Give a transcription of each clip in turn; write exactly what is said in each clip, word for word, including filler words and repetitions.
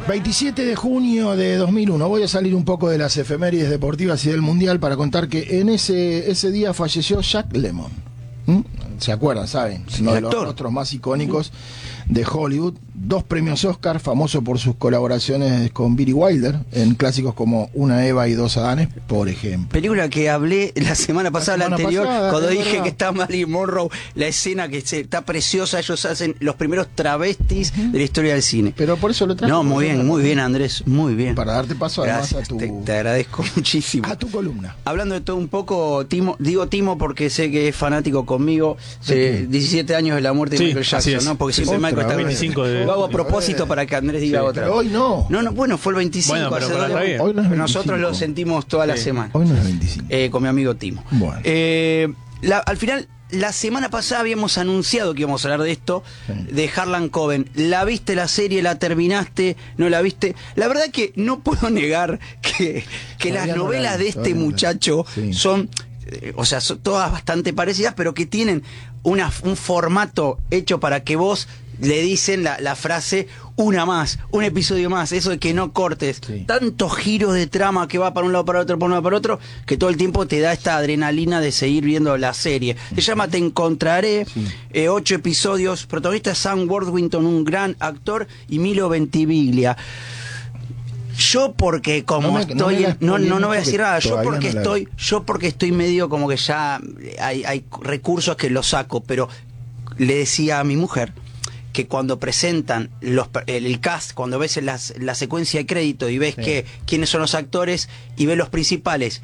veintisiete de junio de dos mil uno. Voy a salir un poco de las efemérides deportivas y del Mundial para contar que en ese, ese día falleció Jack Lemmon. ¿Mm? ¿Se acuerdan? ¿Saben? Sí, uno de los actor. rostros más icónicos de Hollywood. Dos premios Oscar, famoso por sus colaboraciones con Billy Wilder en clásicos como Una Eva y dos Adanes, por ejemplo. Película que hablé la semana pasada, la, semana anterior, pasada, cuando es dije verdad. que está Marilyn Monroe, la escena que se, está preciosa, ellos hacen los primeros travestis uh-huh. de la historia del cine. Pero por eso lo traje. No, muy bien, muy bien, Andrés, muy bien. Para darte paso además Gracias, a tu... te, te agradezco muchísimo. A tu columna. Hablando de todo un poco, Timo, digo Timo porque sé que es fanático conmigo, Sí. eh, diecisiete años de la muerte de Sí, Michael así Jackson, es. ¿no? Porque Sí, siempre otra Michael está... vez. veinticinco de- Lo hago a propósito para que Andrés diga Sí, otra. Pero hoy no. No, no, bueno, fue el veinticinco. Bueno, pero- hace pero dos está días. bien. Hoy no es Pero nosotros veinticinco. lo sentimos toda la Sí. semana. Hoy no es veinticinco. Eh, con mi amigo Timo. Bueno. Eh, la- al final, la semana pasada habíamos anunciado que íbamos a hablar de esto, Sí. de Harlan Coben. ¿La viste la serie? ¿La terminaste? ¿No la viste? La verdad que no puedo negar que, que Todavía las no la novelas vi, de este todavía no la vi. muchacho Sí. son... eh, O sea, son todas bastante parecidas, pero que tienen una, un formato hecho para que vos le dicen la, la frase una más, un episodio más, eso de que no cortes. Sí. Tantos giros de trama que va para un lado, para otro, para un lado, para otro, que todo el tiempo te da esta adrenalina de seguir viendo la serie. Se llama Te Encontraré, Sí. eh, ocho episodios, protagonista Sam Worthington, un gran actor, y Milo Ventimiglia. Yo porque como No me- no estoy me la en- no, no, no voy a porque decir nada, yo todavía porque no la estoy, vi. yo porque estoy medio como que ya hay, hay recursos que los saco, pero le decía a mi mujer que cuando presentan los, el, el cast, cuando ves las, la secuencia de crédito y ves Sí. que quiénes son los actores y ves los principales,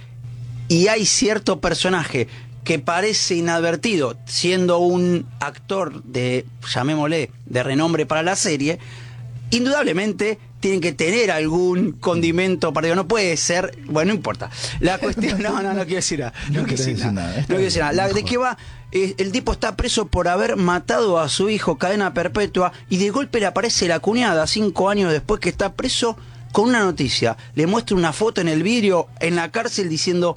y hay cierto personaje que parece inadvertido, siendo un actor de, llamémosle, de renombre para la serie, indudablemente tienen que tener algún condimento para no puede ser, bueno, no importa. La cuestión, no, no, no quiero decir nada. No No, quiero querés decir decir nada. nada, No está quiero decir bien, nada. La, ¿De mejor. qué va? Eh, el tipo está preso por haber matado a su hijo, cadena perpetua, y de golpe le aparece la cuñada, cinco años después que está preso, con una noticia. Le muestra una foto en el vidrio, en la cárcel, diciendo,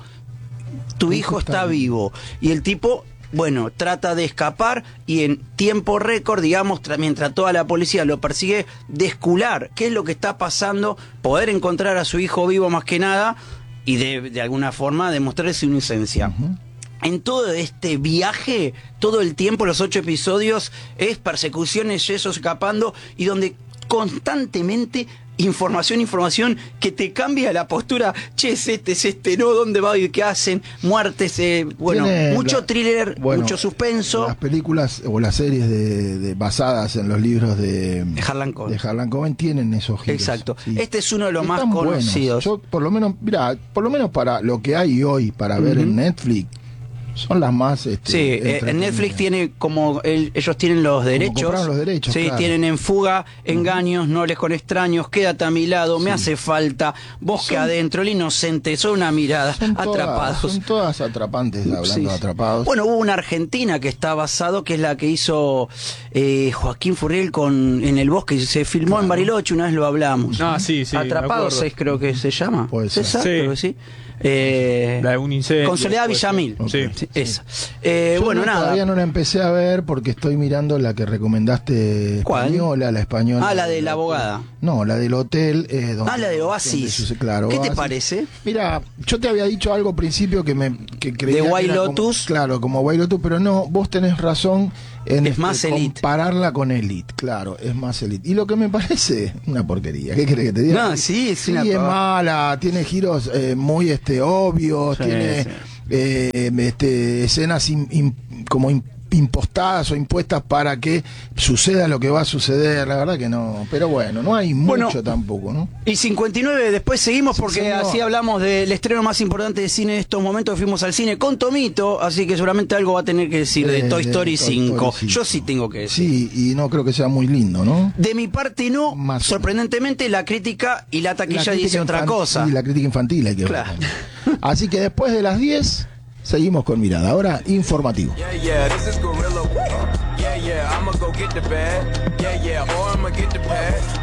tu hijo está vivo. Y el tipo, bueno, trata de escapar y en tiempo récord, digamos, tra- mientras toda la policía lo persigue, descular qué es lo que está pasando, poder encontrar a su hijo vivo más que nada y de, de alguna forma demostrar su inocencia. Ujú. En todo este viaje, todo el tiempo, los ocho episodios, es persecuciones, eso escapando, y donde constantemente información, información que te cambia la postura. Che, es este, es este, no, ¿dónde va y qué hacen? Muertes, eh, bueno, Tiene mucho la- thriller, bueno, mucho suspenso. Las películas o las series de, de- basadas en los libros de, De Harlan Coben. de Harlan Coben tienen esos giros. Exacto. Sí. Este es uno de los más Están buenos. conocidos. Yo, por lo menos, mira, por lo menos para lo que hay hoy para ver Ujú. en Netflix, son las más. Este, Sí, eh, en entretenidas. Netflix tiene como el- ellos tienen los derechos. compraron los derechos, Sí, claro. tienen En Fuga, Engaños, Nobles con Extraños, Quédate a mi lado, Me hace falta, Bosque Son- adentro, El inocente, Son una mirada, Son todas- Atrapados. Son todas atrapantes, hablando Sí. de atrapados. Bueno, hubo una argentina que está basado, que es la que hizo eh, Joaquín Furriel con En el bosque, se filmó en Bariloche, una vez lo hablamos. Ah, sí, sí, me Atrapados acuerdo. seis creo que se llama. Puede ser. Exacto, Sí. creo que sí. Eh, La de un incendio. con Soledad puede ser. Villamil. Ok. Sí. Sí, esa. Eh, Yo bueno, no- nada. Todavía no la empecé a ver porque estoy mirando la que recomendaste ¿Cuál? española, la española. Ah, la de la abogada. No, la del hotel. Eh, donde- Ah, la de donde Oasis. sucede- claro, ¿Qué te Oasis. parece? Mira, yo te había dicho algo al principio que me que creía ¿De que White era como- Lotus? claro, como White Lotus, pero no, vos tenés razón en Es este, más Elite. compararla con Elite, claro, es más Elite. Y lo que me parece una porquería, ¿qué querés que te diga? No, sí, es sí, una es pavada. mala, tiene giros eh, muy este obvios, Sí, tiene sí. eh, este, escenas im- im- como im- impostadas o impuestas para que suceda lo que va a suceder, la verdad que no, pero bueno, no hay mucho Bueno, tampoco, ¿no? Y cincuenta y nueve, después seguimos porque señor. así hablamos del estreno más importante de cine de estos momentos. Fuimos al cine con Tomito, así que seguramente algo va a tener que decir de, De- Toy de Story Toy cinco. Story cinco. Yo sí tengo que decir. Sí, y no creo que sea muy lindo, ¿no? De mi parte no, Más o sorprendentemente la crítica y la taquilla La dice crítica otra infan- cosa. Sí, la crítica infantil hay que ver. Claro. Así que después de las diez, seguimos con Mirada. Ahora, informativo. Yeah, yeah, this is Gorilla. Yeah, yeah, I'ma go get the bag. Yeah, yeah, or I'ma get the pad.